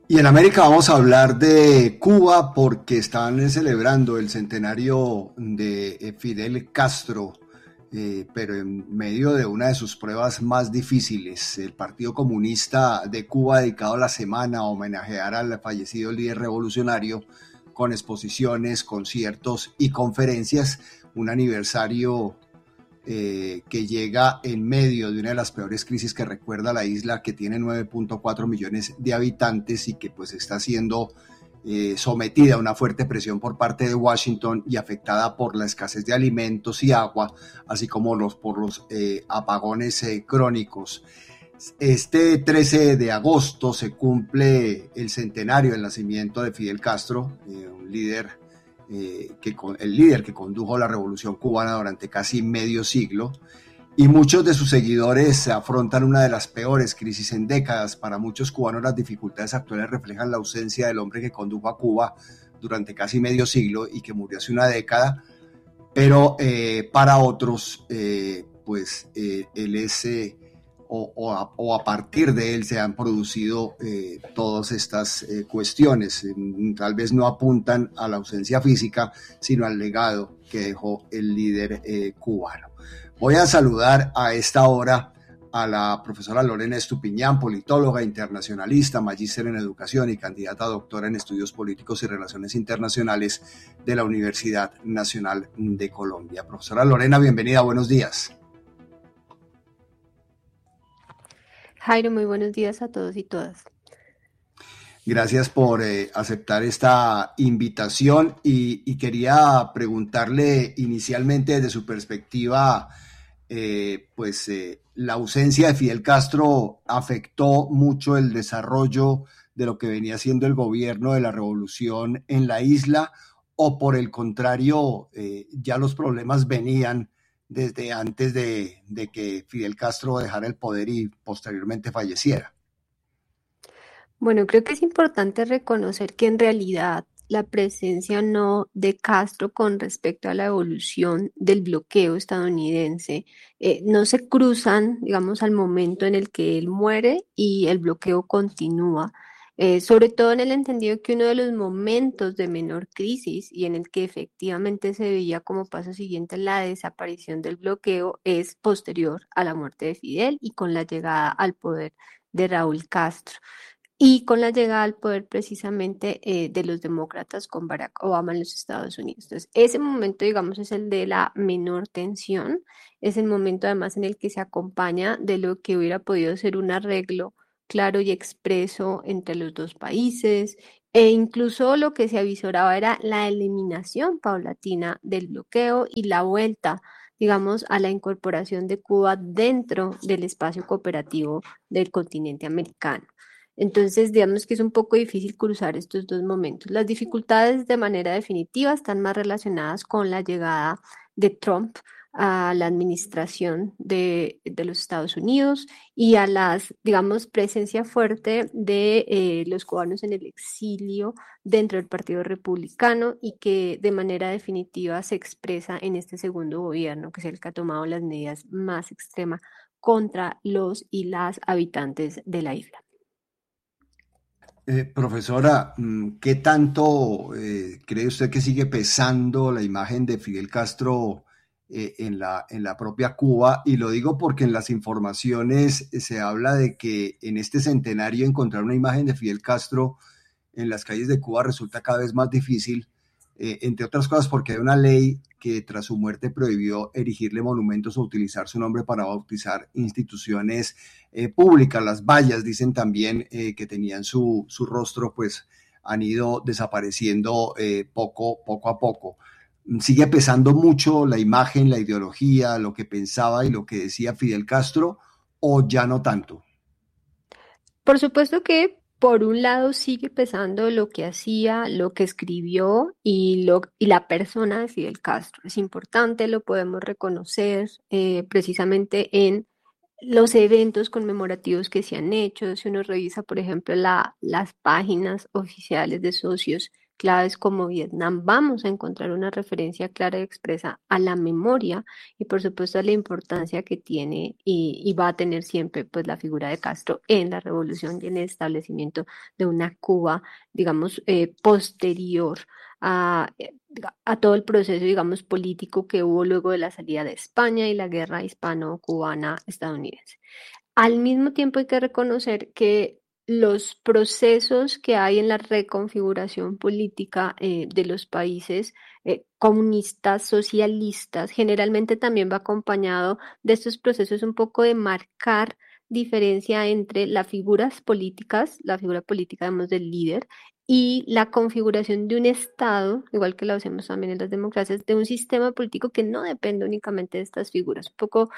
Y en América vamos a hablar de Cuba porque están celebrando el centenario de Fidel Castro, pero en medio de una de sus pruebas más difíciles. El Partido Comunista de Cuba ha dedicado la semana a homenajear al fallecido líder revolucionario con exposiciones, conciertos y conferencias, un aniversario que llega en medio de una de las peores crisis que recuerda la isla, que tiene 9.4 millones de habitantes y que pues está siendo sometida a una fuerte presión por parte de Washington y afectada por la escasez de alimentos y agua, así como por los apagones crónicos. Este 13 de agosto se cumple el centenario del nacimiento de Fidel Castro, un líder el líder que condujo la revolución cubana durante casi medio siglo, y muchos de sus seguidores afrontan una de las peores crisis en décadas. Para muchos cubanos las dificultades actuales reflejan la ausencia del hombre que condujo a Cuba durante casi medio siglo y que murió hace una década, pero para otros, él es a partir de él se han producido todas estas cuestiones. Tal vez no apuntan a la ausencia física, sino al legado que dejó el líder cubano. Voy a saludar a esta hora a la profesora Lorena Estupiñán, politóloga, internacionalista, magíster en educación y candidata a doctora en estudios políticos y relaciones internacionales de la Universidad Nacional de Colombia. Profesora Lorena, bienvenida, buenos días. Jairo, muy buenos días a todos y todas. Gracias por aceptar esta invitación y quería preguntarle inicialmente desde su perspectiva, la ausencia de Fidel Castro afectó mucho el desarrollo de lo que venía siendo el gobierno de la revolución en la isla, o por el contrario, ya los problemas venían desde antes de que Fidel Castro dejara el poder y posteriormente falleciera. Bueno, creo que es importante reconocer que en realidad la presencia no de Castro con respecto a la evolución del bloqueo estadounidense no se cruzan, digamos, al momento en el que él muere y el bloqueo continúa. Sobre todo en el entendido que uno de los momentos de menor crisis y en el que efectivamente se veía como paso siguiente la desaparición del bloqueo es posterior a la muerte de Fidel y con la llegada al poder de Raúl Castro. Y con la llegada al poder precisamente de los demócratas con Barack Obama en los Estados Unidos. Entonces, ese momento, digamos, es el de la menor tensión, es el momento además en el que se acompaña de lo que hubiera podido ser un arreglo claro y expreso entre los dos países, e incluso lo que se avisoraba era la eliminación paulatina del bloqueo y la vuelta, digamos, a la incorporación de Cuba dentro del espacio cooperativo del continente americano. Entonces, digamos que es un poco difícil cruzar estos dos momentos. Las dificultades de manera definitiva están más relacionadas con la llegada de Trump a la administración de los Estados Unidos y a las, digamos, presencia fuerte de los cubanos en el exilio dentro del Partido Republicano y que de manera definitiva se expresa en este segundo gobierno, que es el que ha tomado las medidas más extremas contra los y las habitantes de la isla. Profesora, ¿qué tanto cree usted que sigue pesando la imagen de Fidel Castro en la propia Cuba? Y lo digo porque en las informaciones se habla de que en este centenario encontrar una imagen de Fidel Castro en las calles de Cuba resulta cada vez más difícil, entre otras cosas porque hay una ley que tras su muerte prohibió erigirle monumentos o utilizar su nombre para bautizar instituciones públicas. Las vallas dicen también que tenían su rostro, pues han ido desapareciendo poco a poco. ¿Sigue pesando mucho la imagen, la ideología, lo que pensaba y lo que decía Fidel Castro, o ya no tanto? Por supuesto que por un lado sigue pesando lo que hacía, lo que escribió y la persona de Fidel Castro. Es importante, lo podemos reconocer precisamente en los eventos conmemorativos que se han hecho. Si uno revisa, por ejemplo, las páginas oficiales de socios claves como Vietnam, vamos a encontrar una referencia clara y expresa a la memoria y por supuesto a la importancia que tiene y va a tener siempre pues la figura de Castro en la revolución y en el establecimiento de una Cuba, digamos, posterior a, a todo el proceso, digamos, político que hubo luego de la salida de España y la guerra hispano-cubana estadounidense. Al mismo tiempo hay que reconocer que los procesos que hay en la reconfiguración política de los países comunistas, socialistas, generalmente también va acompañado de estos procesos un poco de marcar diferencia entre las figuras políticas, la figura política, digamos, del líder, y la configuración de un Estado, igual que lo hacemos también en las democracias, de un sistema político que no depende únicamente de estas figuras. Un poco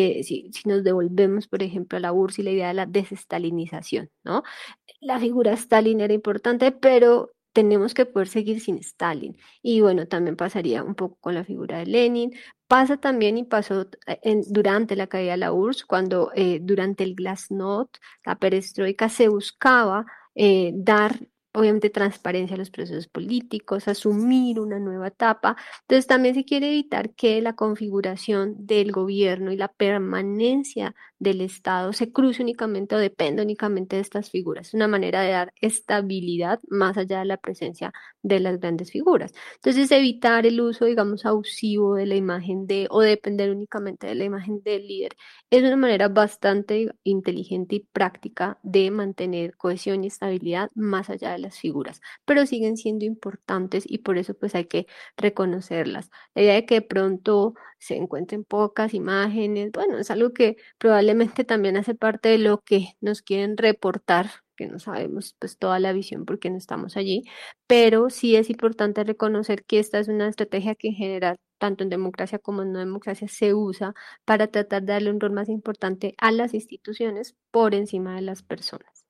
si nos devolvemos, por ejemplo, a la URSS y la idea de la desestalinización, ¿no? La figura Stalin era importante, pero tenemos que poder seguir sin Stalin. Y bueno, también pasaría un poco con la figura de Lenin. Pasa también y pasó durante la caída de la URSS, cuando durante el Glasnost, la perestroika, se buscaba dar, obviamente, transparencia a los procesos políticos, asumir una nueva etapa. Entonces, también se quiere evitar que la configuración del gobierno y la permanencia del Estado se cruce únicamente o dependa únicamente de estas figuras. Es una manera de dar estabilidad más allá de la presencia de las grandes figuras. Entonces, evitar el uso, digamos, abusivo de la imagen de o depender únicamente de la imagen del líder es una manera bastante inteligente y práctica de mantener cohesión y estabilidad más allá de las figuras, pero siguen siendo importantes y por eso pues hay que reconocerlas. La idea de que de pronto se encuentren pocas imágenes, bueno, es algo que probablemente también hace parte de lo que nos quieren reportar, que no sabemos pues toda la visión porque no estamos allí, pero sí es importante reconocer que esta es una estrategia que en general, tanto en democracia como en no democracia, se usa para tratar de darle un rol más importante a las instituciones por encima de las personas.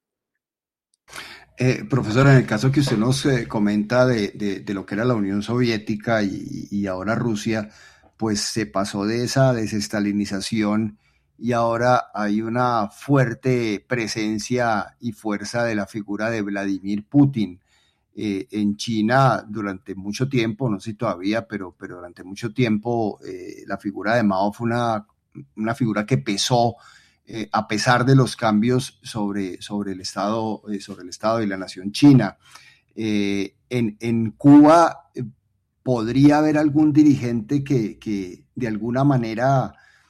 Profesora, en el caso que usted nos comenta de lo que era la Unión Soviética y ahora Rusia, pues se pasó de esa desestalinización y ahora hay una fuerte presencia y fuerza de la figura de Vladimir Putin. En China durante mucho tiempo, no sé si todavía, pero durante mucho tiempo la figura de Mao fue una figura que pesó a pesar de los cambios sobre el Estado y la nación china. En Cuba podría haber algún dirigente que de alguna manera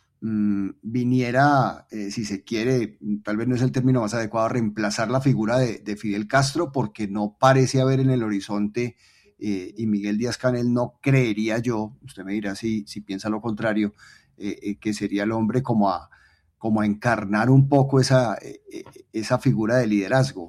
viniera, si se quiere, tal vez no es el término más adecuado, a reemplazar la figura de Fidel Castro, porque no parece haber en el horizonte, y Miguel Díaz-Canel no creería yo, usted me dirá si piensa lo contrario, que sería el hombre como a encarnar un poco esa figura de liderazgo.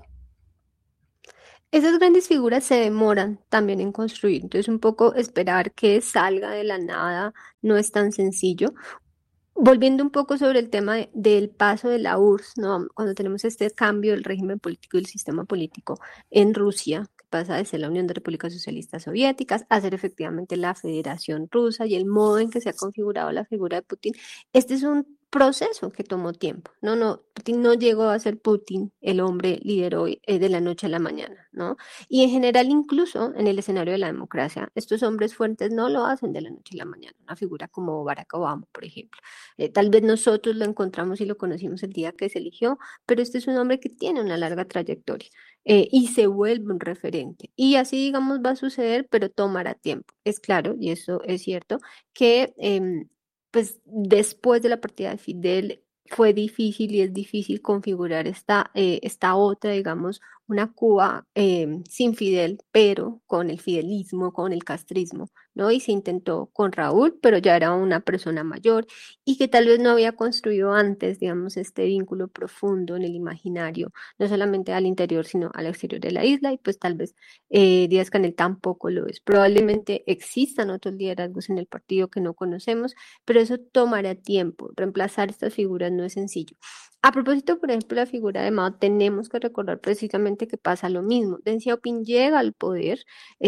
Esas grandes figuras se demoran también en construir, entonces un poco esperar que salga de la nada no es tan sencillo. Volviendo un poco sobre el tema del paso de la URSS, ¿no? Cuando tenemos este cambio del régimen político y del sistema político en Rusia, que pasa de ser la Unión de Repúblicas Socialistas Soviéticas a ser efectivamente la Federación Rusa y el modo en que se ha configurado la figura de Putin, este es un proceso que tomó tiempo. Putin no llegó a ser Putin, el hombre líder hoy de la noche a la mañana, ¿no? Y en general, incluso en el escenario de la democracia, estos hombres fuertes no lo hacen de la noche a la mañana. Una figura como Barack Obama, por ejemplo. Tal vez nosotros lo encontramos y lo conocimos el día que se eligió, pero este es un hombre que tiene una larga trayectoria y se vuelve un referente. Y así, digamos, va a suceder, pero tomará tiempo. Es claro, y eso es cierto, que pues después de la partida de Fidel fue difícil y es difícil configurar esta otra, digamos, una Cuba sin Fidel, pero con el fidelismo, con el castrismo, ¿no? Y se intentó con Raúl, pero ya era una persona mayor y que tal vez no había construido antes, digamos, este vínculo profundo en el imaginario, no solamente al interior, sino al exterior de la isla, y pues tal vez Díaz-Canel tampoco lo es. Probablemente existan otros liderazgos en el partido que no conocemos, pero eso tomará tiempo. Reemplazar estas figuras no es sencillo. A propósito, por ejemplo, la figura de Mao, tenemos que recordar precisamente que pasa lo mismo. Deng Xiaoping llega al poder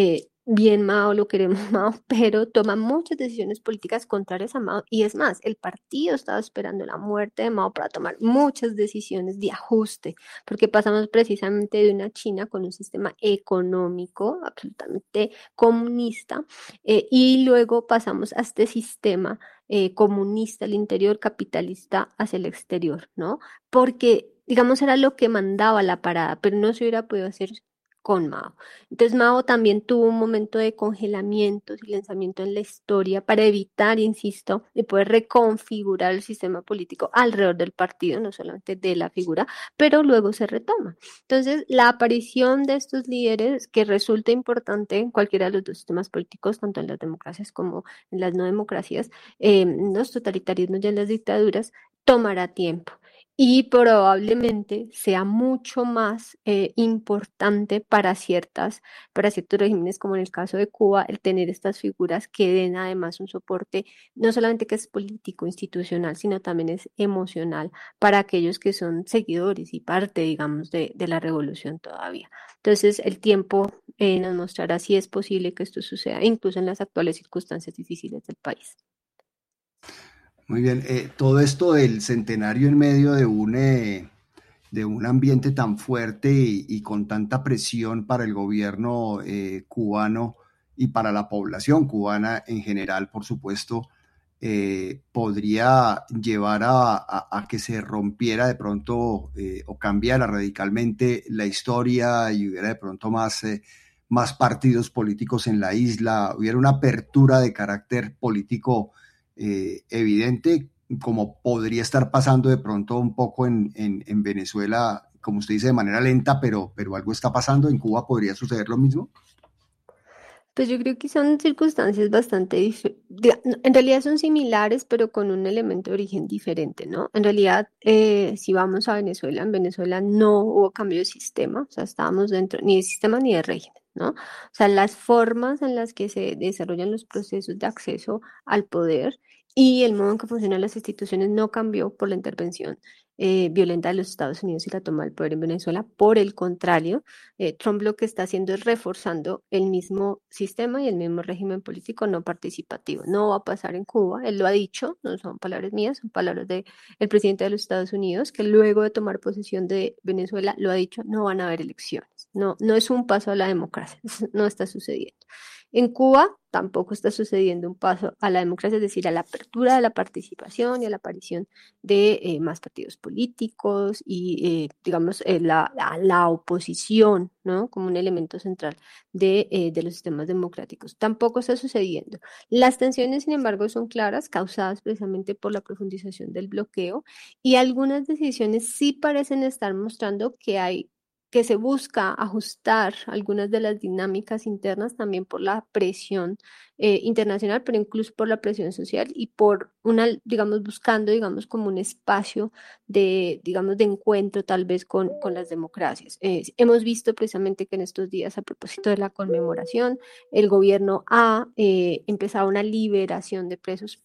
bien Mao, lo queremos Mao, pero toma muchas decisiones políticas contrarias a Mao. Y es más, el partido estaba esperando la muerte de Mao para tomar muchas decisiones de ajuste, porque pasamos precisamente de una China con un sistema económico absolutamente comunista, y luego pasamos a este sistema comunista al interior, capitalista hacia el exterior, ¿no? Porque, digamos, era lo que mandaba la parada, pero no se hubiera podido hacer con Mao. Entonces Mao también tuvo un momento de congelamiento, silenciamiento en la historia para evitar, insisto, de poder reconfigurar el sistema político alrededor del partido, no solamente de la figura, pero luego se retoma. Entonces, la aparición de estos líderes, que resulta importante en cualquiera de los dos sistemas políticos, tanto en las democracias como en las no democracias, en los totalitarismos y en las dictaduras, tomará tiempo y probablemente sea mucho más importante para ciertos regímenes, como en el caso de Cuba, el tener estas figuras que den además un soporte, no solamente que es político, institucional, sino también es emocional para aquellos que son seguidores y parte, digamos, de la revolución todavía. Entonces, el tiempo nos mostrará si es posible que esto suceda, incluso en las actuales circunstancias difíciles del país. Muy bien, todo esto del centenario en medio de un ambiente tan fuerte y con tanta presión para el gobierno cubano y para la población cubana en general, por supuesto, podría llevar a que se rompiera de pronto o cambiara radicalmente la historia y hubiera de pronto más partidos políticos en la isla, hubiera una apertura de carácter político evidente, como podría estar pasando de pronto un poco en Venezuela, como usted dice, de manera lenta, pero algo está pasando. ¿En Cuba podría suceder lo mismo? Pues yo creo que son circunstancias bastante diferentes. En realidad son similares, pero con un elemento de origen diferente, ¿no? En realidad, si vamos a Venezuela, en Venezuela no hubo cambio de sistema, o sea, estábamos dentro ni de sistema ni de régimen, ¿no? O sea, las formas en las que se desarrollan los procesos de acceso al poder y el modo en que funcionan las instituciones no cambió por la intervención violenta de los Estados Unidos y la toma del poder en Venezuela. Por el contrario, Trump lo que está haciendo es reforzando el mismo sistema y el mismo régimen político no participativo. No va a pasar en Cuba, él lo ha dicho, no son palabras mías, son palabras del presidente de los Estados Unidos, que luego de tomar posesión de Venezuela lo ha dicho, no van a haber elecciones. No, no es un paso a la democracia, no está sucediendo. En Cuba tampoco está sucediendo un paso a la democracia, es decir, a la apertura de la participación y a la aparición de más partidos políticos y, digamos, la oposición, ¿no? Como un elemento central de los sistemas democráticos. Tampoco está sucediendo. Las tensiones, sin embargo, son claras, causadas precisamente por la profundización del bloqueo y algunas decisiones sí parecen estar mostrando que se busca ajustar algunas de las dinámicas internas también por la presión internacional, pero incluso por la presión social y por una, digamos, buscando, digamos, como un espacio de, digamos, de encuentro tal vez con las democracias. Hemos visto precisamente que en estos días, a propósito de la conmemoración, el gobierno ha empezado una liberación de presos